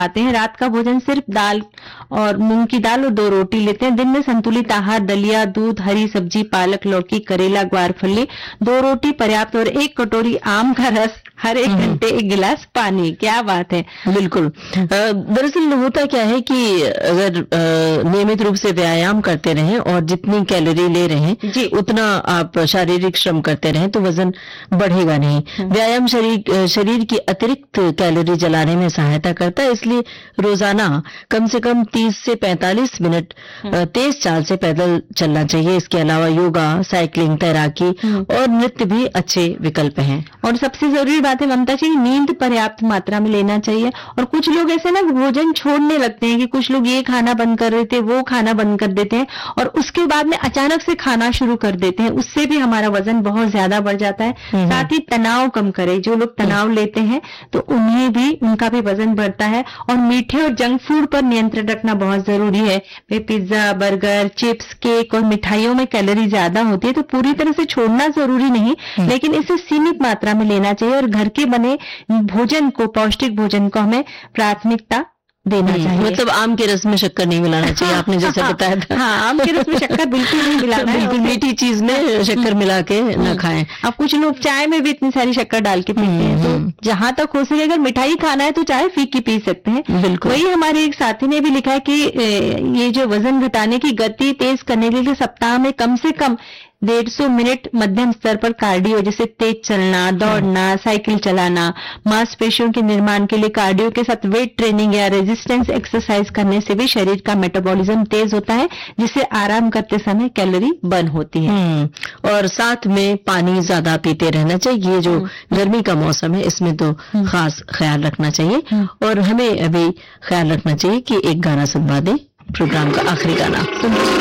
आते हैं। रात का भोजन सिर्फ दाल और मूंग की दाल और 2 रोटी लेते हैं। दिन में संतुलित आहार, दलिया, दूध, हरी सब्जी, पालक, लौकी, करेला, ग्वार फली, 2 रोटी पर्याप्त और 1 कटोरी आम का रस, हर 1 घंटे 1 गिलास पानी। क्या बात है। बिल्कुल। दरअसल होता क्या है कि अगर नियमित रूप से व्यायाम करते रहें और जितनी कैलोरी ले रहे हैं उतना आप शारीरिक श्रम करते रहें तो वजन बढ़ेगा नहीं। व्यायाम शरीर की अतिरिक्त कैलोरी जलाने में सहायता करता है, इसलिए रोजाना कम से कम 30 से 45 मिनट तेज चाल से पैदल चलना चाहिए। इसके अलावा योगा, साइकिलिंग, तैराकी और नृत्य भी अच्छे विकल्प हैं। और सबसे जरूरी बात है ममता जी, नींद पर्याप्त मात्रा में लेना चाहिए। और कुछ लोग ऐसे ना भोजन छोड़ने लगते हैं कि कुछ लोग ये खाना बंद कर देते हैं, वो खाना बंद कर देते हैं और उसके बाद में अचानक से खाना शुरू कर देते हैं। उससे भी हमारा वजन बहुत ज्यादा बढ़ जाता है। साथ ही तनाव कम करे। जो लोग तनाव लेते हैं तो उन्हें भी, उनका भी वजन बढ़ता है। और मीठे और जंक फूड पर नियंत्रण रखना बहुत जरूरी है। पिज्जा, बर्गर, चिप्स, केक और मिठाइयों में कैलोरी ज्यादा होती है, तो पूरी तरह से छोड़ना जरूरी नहीं, लेकिन इसे सीमित मात्रा में लेना चाहिए। और घर के बने भोजन को, पौष्टिक भोजन को हमें प्राथमिकता देना चाहिए। मतलब आम के रस में शक्कर नहीं मिलाना चाहिए, आपने जैसा बताया था। हाँ, आम के रस में शक्कर बिल्कुल नहीं मिलाना है। बिल्कुल मीठी चीज में शक्कर मिला के न खाएं। अब कुछ लोग चाय में भी इतनी सारी शक्कर डाल के पीते हैं, तो जहां तक हो सके अगर मिठाई खाना है तो चाय फीकी पी सकते हैं। बिल्कुल। वही हमारे एक साथी ने भी लिखा है कि ये जो वजन घटाने की गति तेज करने के लिए सप्ताह में कम से कम 150 मिनट मध्यम स्तर पर कार्डियो, जैसे तेज चलना, दौड़ना, साइकिल चलाना, मांसपेशियों के निर्माण के लिए कार्डियो के साथ वेट ट्रेनिंग या रेजिस्टेंस एक्सरसाइज करने से भी शरीर का मेटाबॉलिज्म तेज होता है, जिससे आराम करते समय कैलोरी बर्न होती है। और साथ में पानी ज्यादा पीते रहना चाहिए। जो गर्मी का मौसम है इसमें तो खास ख्याल रखना चाहिए। और हमें अभी ख्याल रखना चाहिए कि एक गाना सुनवा दें, प्रोग्राम का आखिरी गाना।